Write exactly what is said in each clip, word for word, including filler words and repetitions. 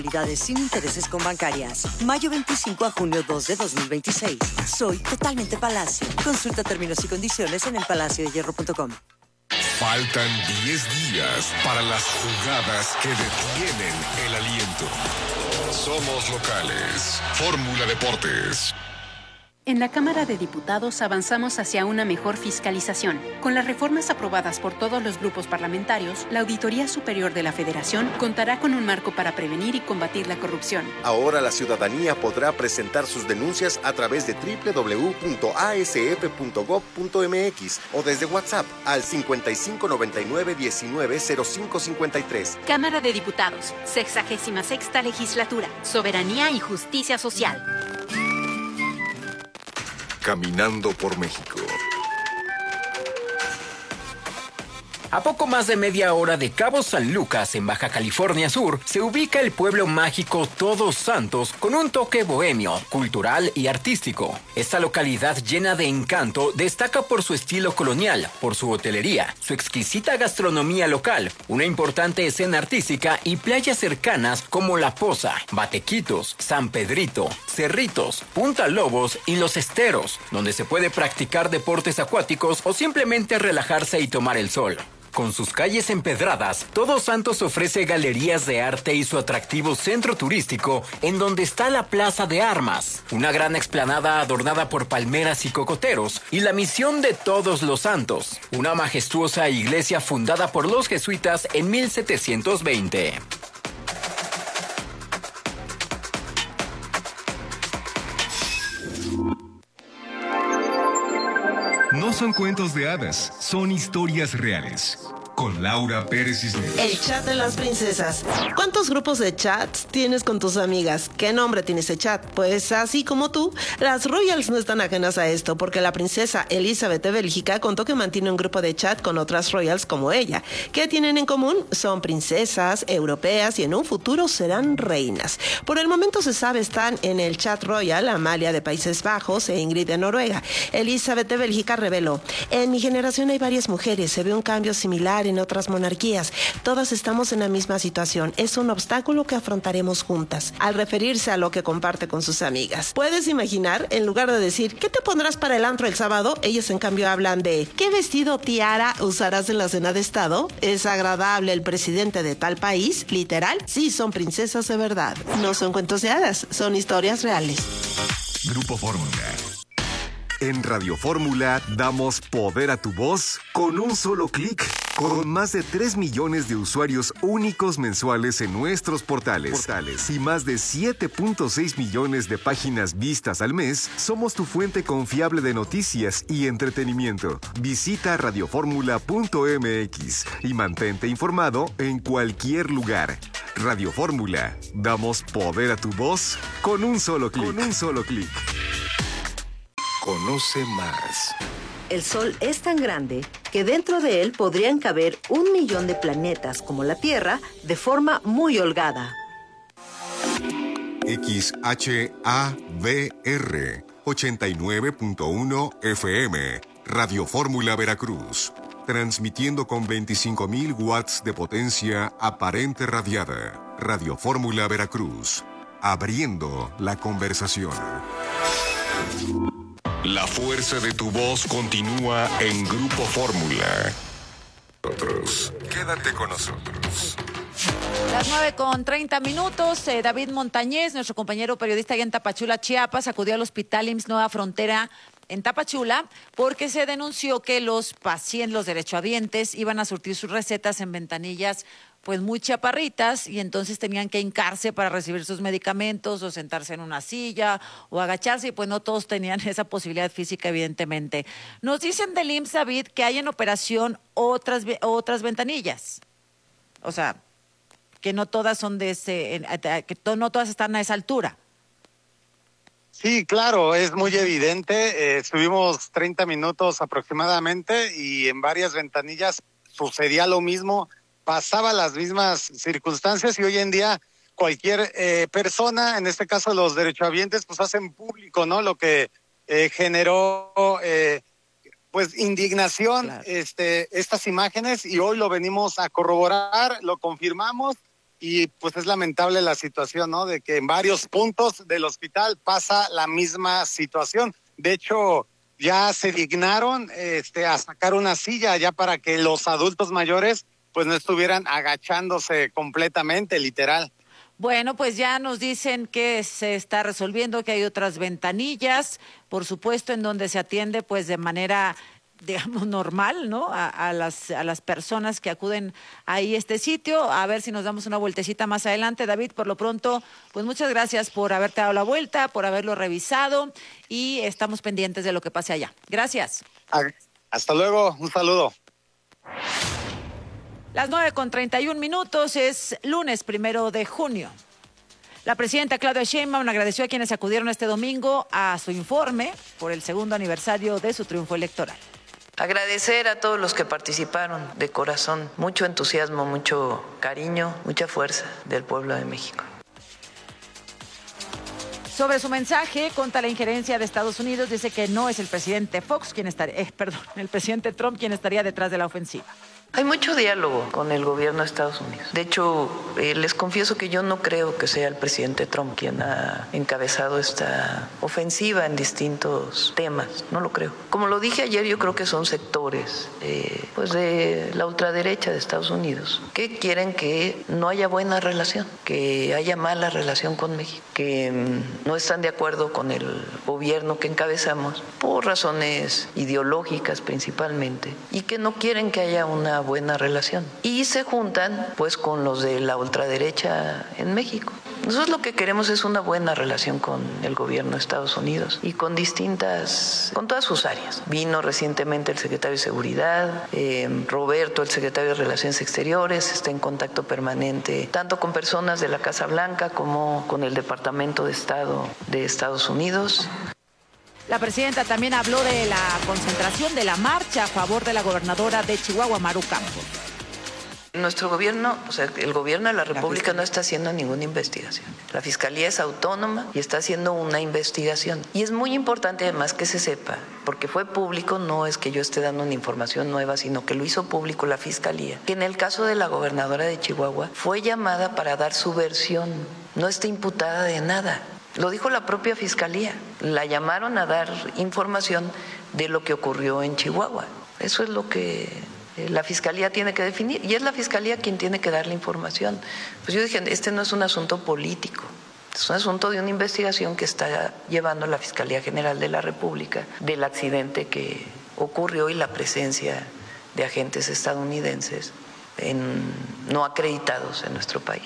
Sin intereses con Bancarias. Mayo veinticinco a junio dos de dos mil veintiséis. Soy totalmente Palacio. Consulta términos y condiciones en el palacio de hierro punto com. Faltan diez días para las jugadas que detienen el aliento. Somos locales. Fórmula Deportes. En la Cámara de Diputados avanzamos hacia una mejor fiscalización. Con las reformas aprobadas por todos los grupos parlamentarios, la Auditoría Superior de la Federación contará con un marco para prevenir y combatir la corrupción. Ahora la ciudadanía podrá presentar sus denuncias a través de doble u doble u doble u punto a s f punto gob punto m x o desde WhatsApp al cincuenta y cinco noventa y nueve diecinueve cero cinco cincuenta y tres. Cámara de Diputados, sexagésima sexta Legislatura, Soberanía y Justicia Social. Caminando por México. A poco más de media hora de Cabo San Lucas, en Baja California Sur, se ubica el pueblo mágico Todos Santos con un toque bohemio, cultural y artístico. Esta localidad llena de encanto destaca por su estilo colonial, por su hotelería, su exquisita gastronomía local, una importante escena artística y playas cercanas como La Poza, Batequitos, San Pedrito, Cerritos, Punta Lobos y Los Esteros, donde se puede practicar deportes acuáticos o simplemente relajarse y tomar el sol. Con sus calles empedradas, Todos Santos ofrece galerías de arte y su atractivo centro turístico, en donde está la Plaza de Armas, una gran explanada adornada por palmeras y cocoteros, y la Misión de Todos los Santos, una majestuosa iglesia fundada por los jesuitas en mil setecientos veinte. No son cuentos de hadas, son historias reales. Con Laura Pérez Cisneros. El chat de las princesas. ¿Cuántos grupos de chats tienes con tus amigas? ¿Qué nombre tiene ese chat? Pues así como tú, las Royals no están ajenas a esto, porque la princesa Elizabeth de Bélgica contó que mantiene un grupo de chat con otras Royals como ella. ¿Qué tienen en común? Son princesas europeas y en un futuro serán reinas. Por el momento se sabe están en el chat Royal Amalia de Países Bajos e Ingrid de Noruega. Elizabeth de Bélgica reveló: en mi generación hay varias mujeres, se ve un cambio similar en otras monarquías. Todas estamos en la misma situación. Es un obstáculo que afrontaremos juntas. Al referirse a lo que comparte con sus amigas. ¿Puedes imaginar? En lugar de decir, ¿qué te pondrás para el antro el sábado? Ellas en cambio hablan de, ¿qué vestido tiara usarás en la cena de estado? ¿Es agradable el presidente de tal país? ¿Literal? Sí, son princesas de verdad. No son cuentos de hadas, son historias reales. Grupo Fórmula. En Radio Fórmula damos poder a tu voz con un solo clic. Con más de tres millones de usuarios únicos mensuales en nuestros portales, portales y más de siete punto seis millones de páginas vistas al mes, somos tu fuente confiable de noticias y entretenimiento. Visita radio fórmula punto m x y mantente informado en cualquier lugar. Radio Fórmula, damos poder a tu voz con un solo clic. Con un solo clic. Conoce más. El Sol es tan grande que dentro de él podrían caber un millón de planetas como la Tierra de forma muy holgada. X H A V R ochenta y nueve punto uno F M, Radio Fórmula Veracruz, transmitiendo con veinticinco mil watts de potencia aparente radiada. Radio Fórmula Veracruz, abriendo la conversación. La fuerza de tu voz continúa en Grupo Fórmula. Nosotros, quédate con nosotros. Las nueve con treinta minutos, eh, David Montañez, nuestro compañero periodista allá en Tapachula, Chiapas, acudió al Hospital I M S S Nueva Frontera en Tapachula porque se denunció que los pacientes, los derechohabientes, iban a surtir sus recetas en ventanillas pues muy chaparritas y entonces tenían que hincarse para recibir sus medicamentos o sentarse en una silla o agacharse y pues no todos tenían esa posibilidad física evidentemente. Nos dicen del I M S S, David, que hay en operación otras, otras ventanillas. O sea, que no todas son de ese, que no todas están a esa altura. Sí, claro, es muy evidente. Eh, estuvimos treinta minutos aproximadamente y en varias ventanillas sucedía lo mismo, pasaba las mismas circunstancias y hoy en día cualquier eh, persona, en este caso los derechohabientes, pues hacen público, ¿no? Lo que eh, generó eh, pues indignación, claro. este, estas imágenes y hoy lo venimos a corroborar, lo confirmamos. y pues es lamentable la situación, ¿no? De que en varios puntos del hospital pasa la misma situación. De hecho, ya se dignaron este, a sacar una silla ya para que los adultos mayores pues no estuvieran agachándose completamente, literal. Bueno, pues ya nos dicen que se está resolviendo, que hay otras ventanillas, por supuesto, en donde se atiende pues de manera, digamos, normal, ¿no? A, a las a las personas que acuden ahí a este sitio. A ver si nos damos una vueltecita más adelante. David, por lo pronto, pues muchas gracias por haberte dado la vuelta, por haberlo revisado y estamos pendientes de lo que pase allá. Gracias. Hasta luego, un saludo. Las nueve con treinta y un minutos, es lunes primero de junio. La presidenta Claudia Sheinbaum agradeció a quienes acudieron este domingo a su informe por el segundo aniversario de su triunfo electoral. Agradecer a todos los que participaron de corazón, mucho entusiasmo, mucho cariño, mucha fuerza del pueblo de México. Sobre su mensaje contra la injerencia de Estados Unidos, dice que no es el presidente Fox quien estaría, eh, perdón, el presidente Trump quien estaría detrás de la ofensiva. Hay mucho diálogo con el gobierno de Estados Unidos. De hecho, eh, les confieso que yo no creo que sea el presidente Trump quien ha encabezado esta ofensiva en distintos temas. No lo creo. Como lo dije ayer, yo creo que son sectores eh, pues de la ultraderecha de Estados Unidos que quieren que no haya buena relación, que haya mala relación con México, que mm, no están de acuerdo con el gobierno que encabezamos por razones ideológicas principalmente y que no quieren que haya una buena relación y se juntan pues con los de la ultraderecha en México. Nosotros lo que queremos es una buena relación con el gobierno de Estados Unidos y con distintas, con todas sus áreas. Vino recientemente el secretario de Seguridad, eh, Roberto, el secretario de Relaciones Exteriores, está en contacto permanente tanto con personas de la Casa Blanca como con el Departamento de Estado de Estados Unidos. La presidenta también habló de la concentración de la marcha a favor de la gobernadora de Chihuahua, Maru Campos. Nuestro gobierno, o sea, el gobierno de la República no está haciendo ninguna investigación. La Fiscalía es autónoma y está haciendo una investigación. Y es muy importante además que se sepa, porque fue público, no es que yo esté dando una información nueva, sino que lo hizo público la Fiscalía, que en el caso de la gobernadora de Chihuahua fue llamada para dar su versión, no está imputada de nada. Lo dijo la propia Fiscalía. La llamaron a dar información de lo que ocurrió en Chihuahua. Eso es lo que la Fiscalía tiene que definir. Y es la Fiscalía quien tiene que dar la información. Pues yo dije, este no es un asunto político. Es un asunto de una investigación que está llevando la Fiscalía General de la República del accidente que ocurrió y la presencia de agentes estadounidenses en, no acreditados en nuestro país.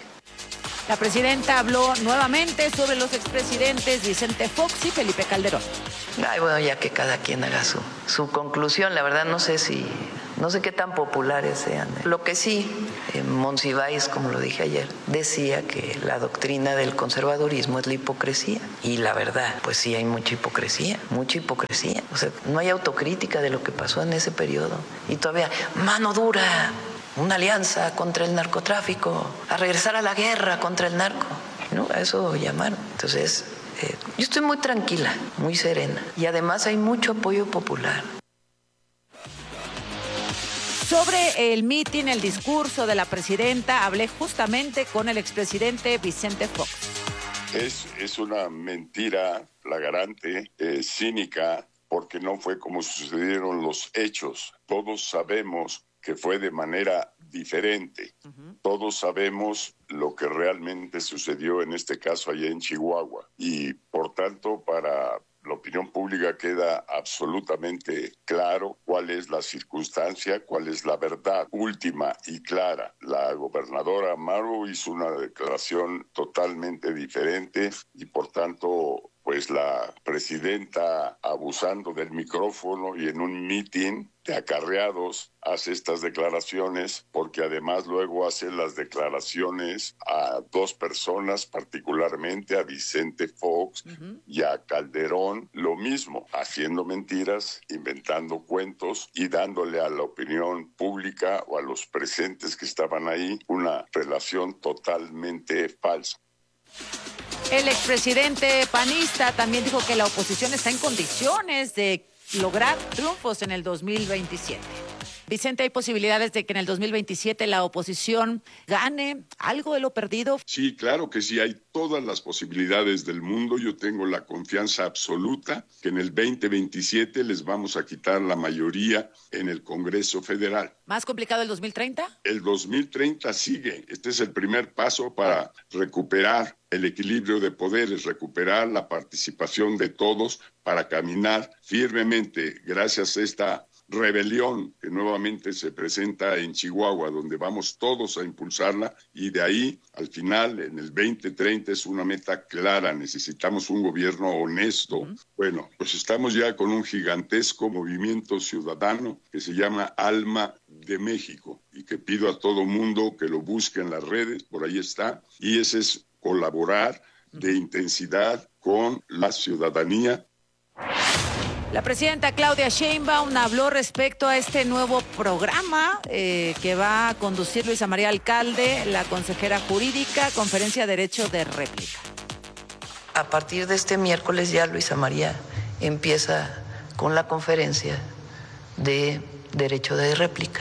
La presidenta habló nuevamente sobre los expresidentes Vicente Fox y Felipe Calderón. Ay, bueno, ya que cada quien haga su, su conclusión. La verdad no sé si, no sé qué tan populares sean. Lo que sí, eh, Monsiváis, como lo dije ayer, decía que la doctrina del conservadurismo es la hipocresía. Y la verdad, pues sí hay mucha hipocresía, mucha hipocresía. O sea, no hay autocrítica de lo que pasó en ese periodo. Y todavía, mano dura, una alianza contra el narcotráfico, a regresar a la guerra contra el narco, ¿no? A eso llamaron. Entonces, eh, yo estoy muy tranquila, muy serena, y además hay mucho apoyo popular. Sobre el mitin, el discurso de la presidenta, hablé justamente con el expresidente Vicente Fox. Es, es una mentira flagrante, eh, cínica, porque no fue como sucedieron los hechos. Todos sabemos que fue de manera diferente. Uh-huh. Todos sabemos lo que realmente sucedió en este caso allá en Chihuahua. Y por tanto, para la opinión pública queda absolutamente claro cuál es la circunstancia, cuál es la verdad última y clara. La gobernadora Maru hizo una declaración totalmente diferente y por tanto, pues la presidenta, abusando del micrófono y en un mitin de acarreados, hace estas declaraciones, porque además luego hace las declaraciones a dos personas, particularmente a Vicente Fox uh-huh. y a Calderón, lo mismo, haciendo mentiras, inventando cuentos y dándole a la opinión pública o a los presentes que estaban ahí una relación totalmente falsa. El expresidente panista también dijo que la oposición está en condiciones de lograr triunfos en el dos mil veintisiete. Vicente, ¿hay posibilidades de que en el dos mil veintisiete la oposición gane algo de lo perdido? Sí, claro que sí, hay todas las posibilidades del mundo. Yo tengo la confianza absoluta que en el veinte veintisiete les vamos a quitar la mayoría en el Congreso Federal. ¿Más complicado el dos mil treinta? El dos mil treinta sigue. Este es el primer paso para recuperar el equilibrio de poderes, recuperar la participación de todos para caminar firmemente gracias a esta rebelión que nuevamente se presenta en Chihuahua, donde vamos todos a impulsarla, y de ahí al final en el veinte treinta es una meta clara. Necesitamos un gobierno honesto. Uh-huh. Bueno, pues estamos ya con un gigantesco movimiento ciudadano que se llama Alma de México y que pido a todo mundo que lo busque en las redes, por ahí está, y ese es colaborar de intensidad con la ciudadanía. La presidenta Claudia Sheinbaum habló respecto a este nuevo programa eh, que va a conducir Luisa María Alcalde, la consejera jurídica, Conferencia de Derecho de Réplica. A partir de este miércoles ya Luisa María empieza con la conferencia de Derecho de Réplica.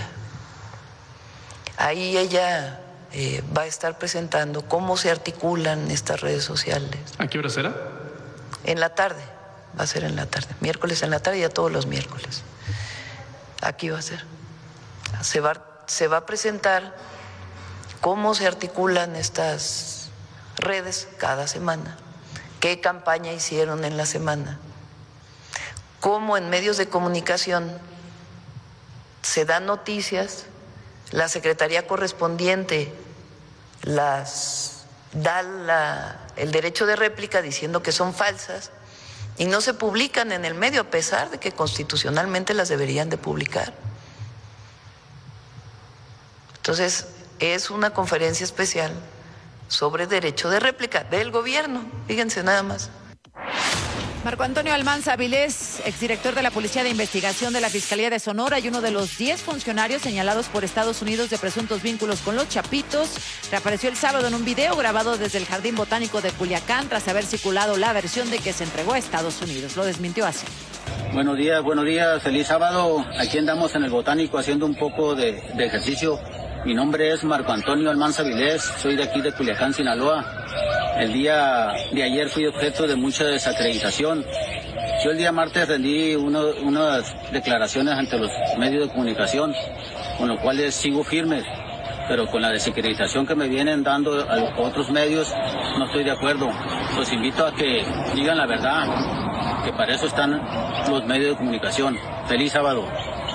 Ahí ella eh, va a estar presentando cómo se articulan estas redes sociales. ¿A qué hora será? En la tarde. Va a ser en la tarde, miércoles en la tarde, ya todos los miércoles. Aquí va a ser. Se va, se va a presentar cómo se articulan estas redes cada semana, qué campaña hicieron en la semana, cómo en medios de comunicación se dan noticias, la secretaría correspondiente las da la, el derecho de réplica diciendo que son falsas, y no se publican en el medio a pesar de que constitucionalmente las deberían de publicar. Entonces, es una conferencia especial sobre derecho de réplica del gobierno, fíjense nada más. Marco Antonio Almanza Avilés, exdirector de la Policía de Investigación de la Fiscalía de Sonora y uno de los diez funcionarios señalados por Estados Unidos de presuntos vínculos con los Chapitos, reapareció el sábado en un video grabado desde el Jardín Botánico de Culiacán tras haber circulado la versión de que se entregó a Estados Unidos. Lo desmintió así. Buenos días, buenos días, feliz sábado. Aquí andamos en el Botánico haciendo un poco de, de ejercicio. Mi nombre es Marco Antonio Almanza Avilés, soy de aquí de Culiacán, Sinaloa. El día de ayer fui objeto de mucha desacreditación. Yo el día martes rendí uno, unas declaraciones ante los medios de comunicación, con lo cual sigo firme, pero con la desacreditación que me vienen dando a otros medios no estoy de acuerdo. Los invito a que digan la verdad, que para eso están los medios de comunicación. Feliz sábado.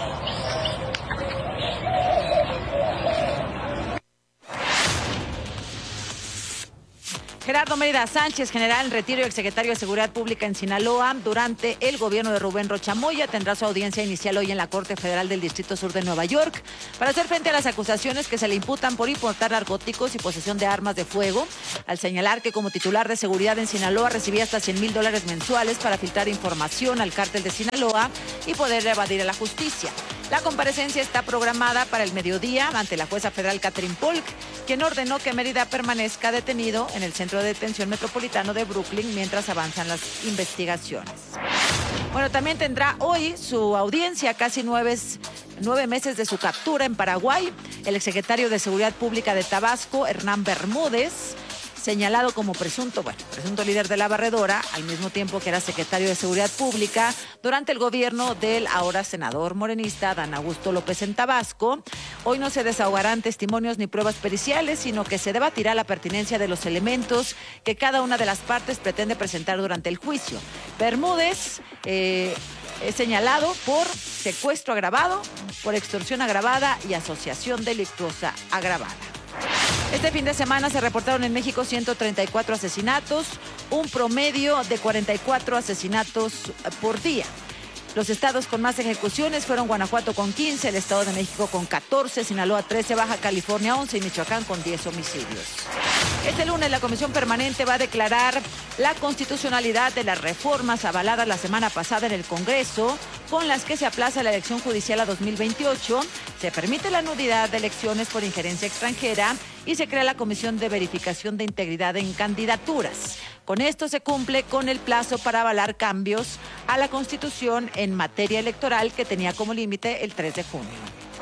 Gerardo Mérida Sánchez, general en retiro y exsecretario de Seguridad Pública en Sinaloa, durante el gobierno de Rubén Rocha Moya, tendrá su audiencia inicial hoy en la Corte Federal del Distrito Sur de Nueva York para hacer frente a las acusaciones que se le imputan por importar narcóticos y posesión de armas de fuego, al señalar que como titular de seguridad en Sinaloa recibía hasta cien mil dólares mensuales para filtrar información al cártel de Sinaloa y poder evadir a la justicia. La comparecencia está programada para el mediodía ante la jueza federal Catherine Polk, quien ordenó que Mérida permanezca detenido en el Centro de Detención Metropolitano de Brooklyn mientras avanzan las investigaciones. Bueno, también tendrá hoy su audiencia, casi nueve, nueve meses de su captura en Paraguay, el exsecretario de Seguridad Pública de Tabasco, Hernán Bermúdez, señalado como presunto, bueno, presunto líder de la barredora, al mismo tiempo que era secretario de Seguridad Pública durante el gobierno del ahora senador morenista Dan Augusto López en Tabasco. Hoy no se desahogarán testimonios ni pruebas periciales, sino que se debatirá la pertinencia de los elementos que cada una de las partes pretende presentar durante el juicio. Bermúdez eh, es señalado por secuestro agravado, por extorsión agravada y asociación delictuosa agravada. Este fin de semana se reportaron en México ciento treinta y cuatro asesinatos, un promedio de cuarenta y cuatro asesinatos por día. Los estados con más ejecuciones fueron Guanajuato con quince, el Estado de México con catorce, Sinaloa trece, Baja California once y Michoacán con diez homicidios. Este lunes la Comisión Permanente va a declarar la constitucionalidad de las reformas avaladas la semana pasada en el Congreso, con las que se aplaza la elección judicial a dos mil veintiocho, se permite la nulidad de elecciones por injerencia extranjera y se crea la Comisión de Verificación de Integridad en Candidaturas. Con esto se cumple con el plazo para avalar cambios a la Constitución en materia electoral que tenía como límite el tres de junio.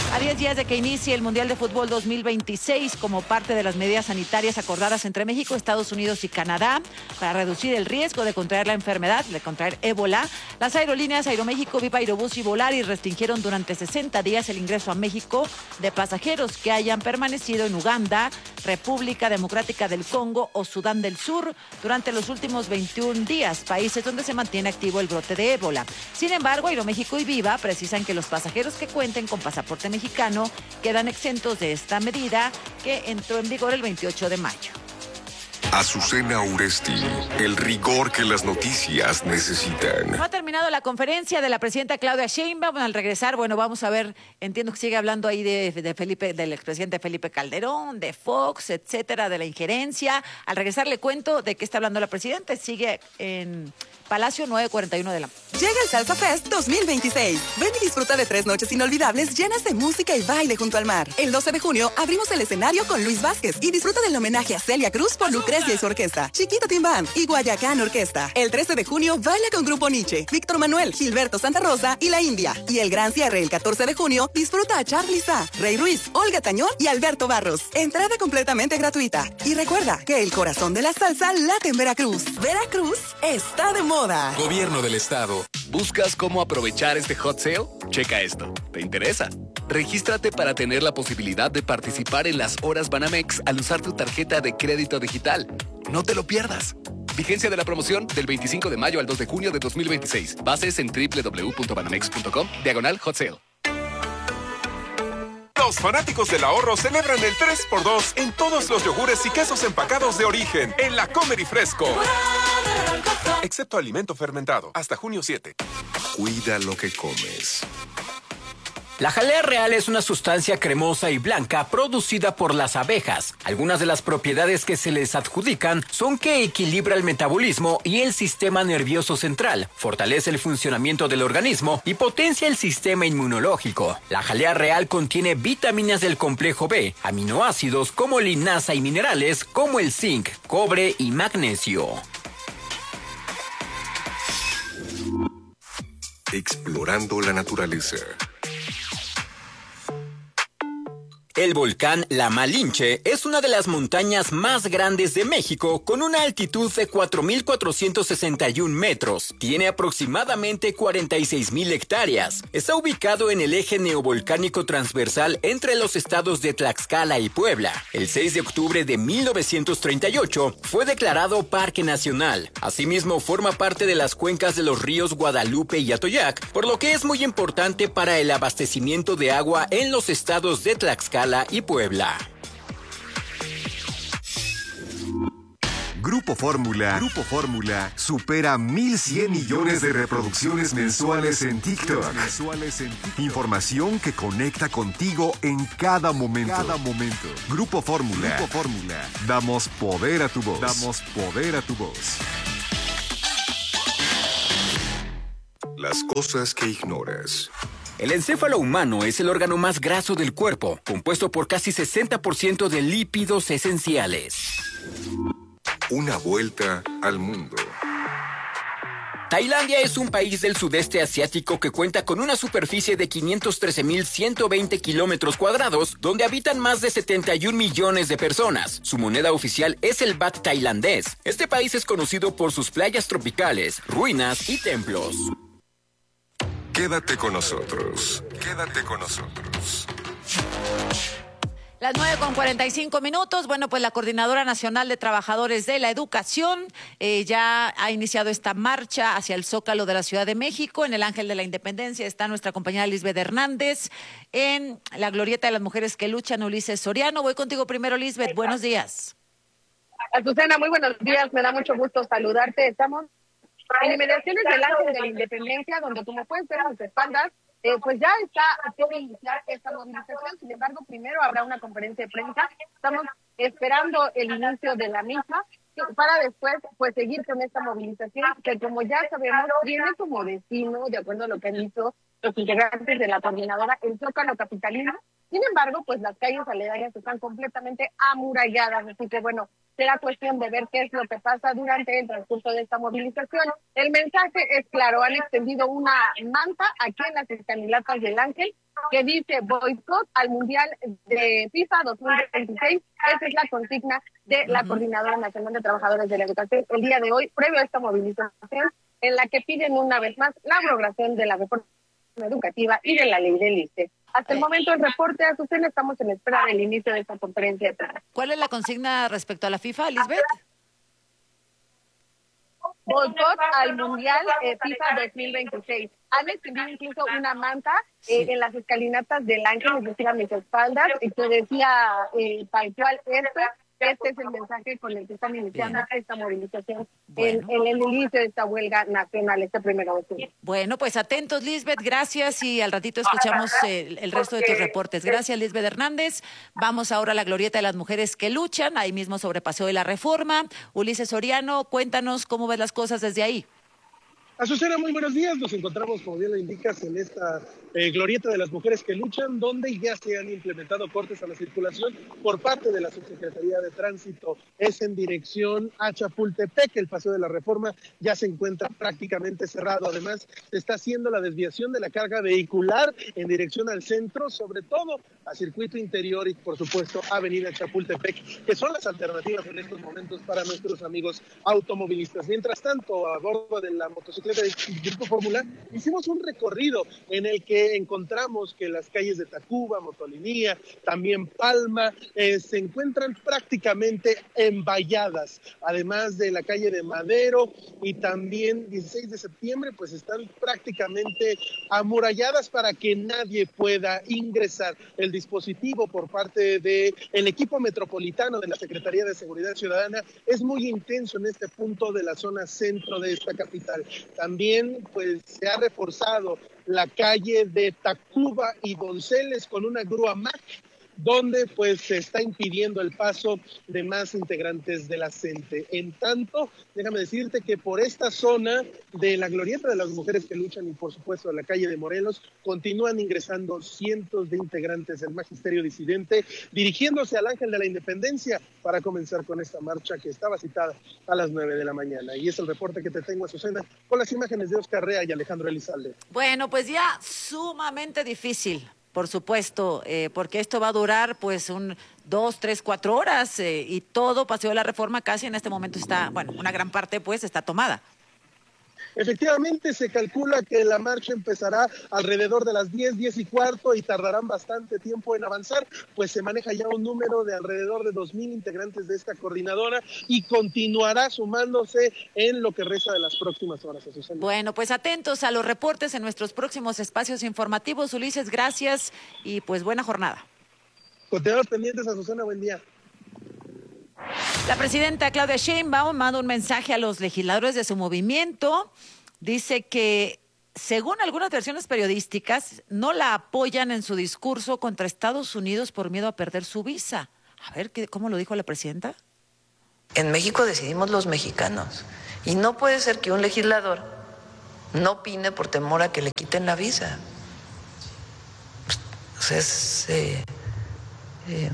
A diez días de que inicie el Mundial de Fútbol dos mil veintiséis, como parte de las medidas sanitarias acordadas entre México, Estados Unidos y Canadá para reducir el riesgo de contraer la enfermedad, de contraer ébola, las aerolíneas Aeroméxico, Viva Aerobús y Volaris restringieron durante sesenta días el ingreso a México de pasajeros que hayan permanecido en Uganda, República Democrática del Congo o Sudán del Sur durante los últimos veintiún días, países donde se mantiene activo el brote de ébola. Sin embargo, Aeroméxico y Viva precisan que los pasajeros que cuenten con pasaporte mexicano mexicano quedan exentos de esta medida que entró en vigor el veintiocho de mayo. Azucena Uresti, el rigor que las noticias necesitan. No ha terminado la conferencia de la presidenta Claudia Sheinbaum. Al regresar, bueno, vamos a ver, entiendo que sigue hablando ahí de, de Felipe, del expresidente Felipe Calderón, de Fox, etcétera, de la injerencia. Al regresar le cuento de qué está hablando la presidenta. Sigue en Palacio nueve cuarenta y uno de la... Llega el Salsa Fest dos mil veintiséis. Ven y disfruta de tres noches inolvidables llenas de música y baile junto al mar. El doce de junio abrimos el escenario con Luis Vázquez y disfruta del homenaje a Celia Cruz por Lucrecia y su orquesta, Chiquita Timbán y Guayacán Orquesta. El trece de junio baila con Grupo Nietzsche, Víctor Manuel, Gilberto Santa Rosa y La India. Y el gran cierre el catorce de junio disfruta a Charly Sa, Rey Ruiz, Olga Tañón y Alberto Barros. Entrada completamente gratuita. Y recuerda que el corazón de la salsa late en Veracruz. Veracruz está de moda. Gobierno del Estado. ¿Buscas cómo aprovechar este hot sale? Checa esto. ¿Te interesa? Regístrate para tener la posibilidad de participar en las horas Banamex al usar tu tarjeta de crédito digital. No te lo pierdas. Vigencia de la promoción del veinticinco de mayo al dos de junio de dos mil veintiséis. Bases en doble u doble u doble u punto banamex punto com, diagonal hot sale. Los fanáticos del ahorro celebran el tres por dos en todos los yogures y quesos empacados de origen en la Comer y Fresco. Excepto alimento fermentado, hasta junio siete. Cuida lo que comes. La jalea real es una sustancia cremosa y blanca producida por las abejas. Algunas de las propiedades que se les adjudican son que equilibra el metabolismo y el sistema nervioso central, fortalece el funcionamiento del organismo y potencia el sistema inmunológico. La jalea real contiene vitaminas del complejo B, aminoácidos como linaza y minerales como el zinc, cobre y magnesio. Explorando la naturaleza. El volcán La Malinche es una de las montañas más grandes de México con una altitud de cuatro mil cuatrocientos sesenta y un metros. Tiene aproximadamente cuarenta y seis mil hectáreas. Está ubicado en el eje neovolcánico transversal entre los estados de Tlaxcala y Puebla. El seis de octubre de mil novecientos treinta y ocho fue declarado Parque Nacional. Asimismo, forma parte de las cuencas de los ríos Guadalupe y Atoyac, por lo que es muy importante para el abastecimiento de agua en los estados de Tlaxcala y Puebla. Grupo Fórmula. Grupo Fórmula supera mil cien millones de reproducciones mensuales en TikTok. Mensuales en TikTok. Información que conecta contigo en cada momento. Cada momento. Grupo Fórmula. Grupo Fórmula. Damos poder a tu voz. Damos poder a tu voz. Las cosas que ignoras. El encéfalo humano es el órgano más graso del cuerpo, compuesto por casi sesenta por ciento de lípidos esenciales. Una vuelta al mundo. Tailandia es un país del sudeste asiático que cuenta con una superficie de quinientos trece mil ciento veinte kilómetros cuadrados, donde habitan más de setenta y un millones de personas. Su moneda oficial es el baht tailandés. Este país es conocido por sus playas tropicales, ruinas y templos. Quédate con nosotros. Quédate con nosotros. Las nueve con cuarenta y cinco minutos. Bueno, pues la Coordinadora Nacional de Trabajadores de la Educación eh, ya ha iniciado esta marcha hacia el Zócalo de la Ciudad de México. En el Ángel de la Independencia está nuestra compañera Lisbeth Hernández. En la Glorieta de las Mujeres que Luchan, Ulises Soriano. Voy contigo primero, Lisbeth. Buenos días. Azucena, muy buenos días. Me da mucho gusto saludarte. Estamos en inmediaciones del Ángel de la Independencia, donde como pueden ver a sus espaldas, eh, pues ya está a punto de iniciar esta movilización. Sin embargo, primero habrá una conferencia de prensa. Estamos esperando el inicio de la misma para después pues seguir con esta movilización que, como ya sabemos, tiene como destino, de acuerdo a lo que han dicho los integrantes de la coordinadora, el Zócalo capitalino. Sin embargo, pues las calles aledañas están completamente amuralladas, así que bueno, será cuestión de ver qué es lo que pasa durante el transcurso de esta movilización. El mensaje es claro, han extendido una manta aquí en las escalinatas del Ángel que dice boicot al Mundial de FIFA dos mil veintiséis. Esa es la consigna de la Coordinadora Nacional de Trabajadores de la Educación el día de hoy, previo a esta movilización, en la que piden una vez más la abrogación de la reforma educativa y de la ley del I C E. Hasta el momento el reporte, Azucena, estamos en espera del inicio de esta conferencia de prensa. ¿Cuál es la consigna respecto a la FIFA, Lisbeth? Boicot al Mundial eh, FIFA dos mil veintiséis. Han extendido incluso una manta eh, sí. en las escalinatas del Ángel, es decir, a mis espaldas, y que decía eh, tal cual esto. Este es el mensaje con el que están iniciando Bien. esta movilización bueno. en, en el inicio de esta huelga nacional, este primero de octubre. Bueno, pues atentos, Lisbeth, gracias, y al ratito escuchamos el, el resto de tus reportes. Gracias, Lisbeth Hernández. Vamos ahora a la glorieta de las mujeres que luchan, ahí mismo sobre Paseo de la Reforma. Ulises Soriano, cuéntanos cómo ves las cosas desde ahí. Azucena, muy buenos días. Nos encontramos, como bien lo indicas, en esta eh, glorieta de las mujeres que luchan, donde ya se han implementado cortes a la circulación por parte de la Subsecretaría de Tránsito. Es en dirección a Chapultepec. El Paseo de la Reforma ya se encuentra prácticamente cerrado. Además, se está haciendo la desviación de la carga vehicular en dirección al centro, sobre todo a Circuito Interior y, por supuesto, Avenida Chapultepec, que son las alternativas en estos momentos para nuestros amigos automovilistas. Mientras tanto, a bordo de la motocicleta del Grupo Fórmula, hicimos un recorrido en el que encontramos que las calles de Tacuba, Motolinía, también Palma, eh, se encuentran prácticamente envalladas, además de la calle de Madero y también dieciséis de septiembre, pues están prácticamente amuralladas para que nadie pueda ingresar. El dispositivo por parte del equipo metropolitano de la Secretaría de Seguridad Ciudadana es muy intenso en este punto de la zona centro de esta capital. También pues se ha reforzado la calle de Tacuba y Donceles con una grúa M A C, donde pues se está impidiendo el paso de más integrantes de la C E N T E. En tanto, déjame decirte que por esta zona de la glorieta de las mujeres que luchan y por supuesto de la calle de Morelos, continúan ingresando cientos de integrantes del magisterio disidente, dirigiéndose al Ángel de la Independencia para comenzar con esta marcha que estaba citada a las nueve de la mañana. Y es el reporte que te tengo, Azucena, con las imágenes de Oscar Rea y Alejandro Elizalde. Bueno, pues ya sumamente difícil. Por supuesto, eh, porque esto va a durar pues un dos, tres, cuatro horas eh, y todo Paseo de la Reforma casi en este momento está, bueno, una gran parte pues está tomada. Efectivamente, se calcula que la marcha empezará alrededor de las diez, diez y cuarto y tardarán bastante tiempo en avanzar, pues se maneja ya un número de alrededor de dos mil integrantes de esta coordinadora y continuará sumándose en lo que resta de las próximas horas, Azucena. Bueno, pues atentos a los reportes en nuestros próximos espacios informativos. Ulises, gracias y pues buena jornada. Continuamos pendientes, Azucena, buen día. La presidenta Claudia Sheinbaum manda un mensaje a los legisladores de su movimiento. Dice que, según algunas versiones periodísticas, no la apoyan en su discurso contra Estados Unidos por miedo a perder su visa. A ver, ¿qué, ¿cómo lo dijo la presidenta? En México decidimos los mexicanos. Y no puede ser que un legislador no opine por temor a que le quiten la visa. O sea, es... Eh, eh,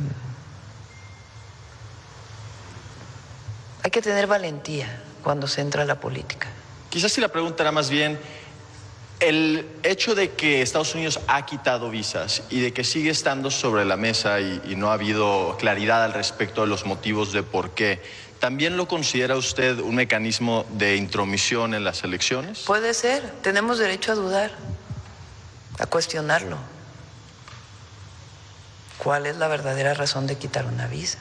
Hay que tener valentía cuando se entra a la política. Quizás si la pregunta era más bien, el hecho de que Estados Unidos ha quitado visas y de que sigue estando sobre la mesa y, y no ha habido claridad al respecto de los motivos de por qué, ¿también lo considera usted un mecanismo de intromisión en las elecciones? Puede ser, tenemos derecho a dudar, a cuestionarlo. ¿Cuál es la verdadera razón de quitar una visa?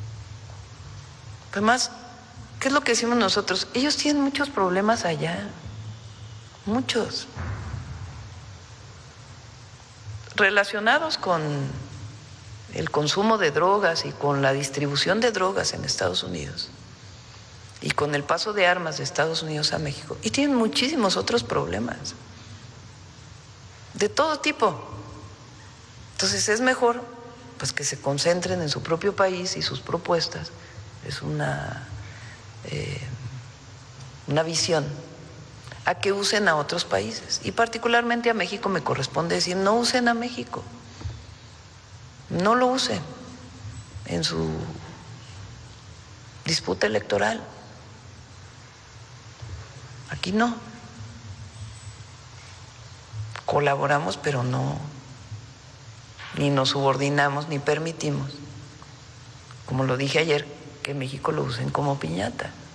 Además, ¿qué es lo que decimos nosotros? Ellos tienen muchos problemas allá, muchos, relacionados con el consumo de drogas y con la distribución de drogas en Estados Unidos y con el paso de armas de Estados Unidos a México. Y tienen muchísimos otros problemas, de todo tipo. Entonces es mejor pues, que se concentren en su propio país y sus propuestas. Es una... Eh, una visión a que usen a otros países y particularmente a México me corresponde decir no usen a México, no lo usen en su disputa electoral, aquí no, colaboramos pero no, ni nos subordinamos, ni permitimos, como lo dije ayer, que México lo usen como piñata.